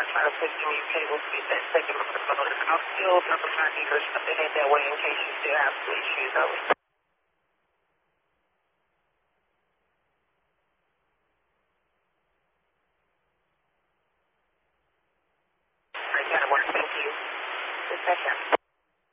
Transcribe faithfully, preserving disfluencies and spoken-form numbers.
want to try to push through your cable speed that second on the phone. And I'll still double try to either shut the head that way in case you still have some issues. Over. I got it work. Thank you. Just second.